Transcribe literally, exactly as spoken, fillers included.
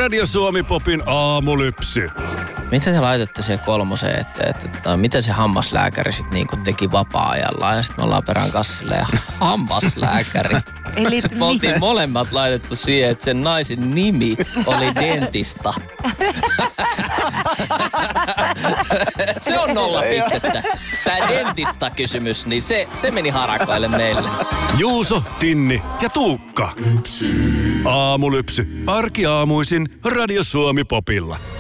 Radio Suomi Popin aamulypsy. Mitä te laitatte siihen kolmoseen, että, että, että miten se hammaslääkäri sitten niinku teki vapaa-ajalla ja sitten me ollaan perään kassille ja hammaslääkäri. Ei liity Me oltiin molemmat laitettu siihen, että sen naisen nimi oli dentista. Se on nolla pistettä. Tää dentista-kysymys, niin se, se meni harakoille meille. Juuso, Tinni ja Tuukka. Aamulypsy. Arkiaamuisin Radio Suomi Popilla.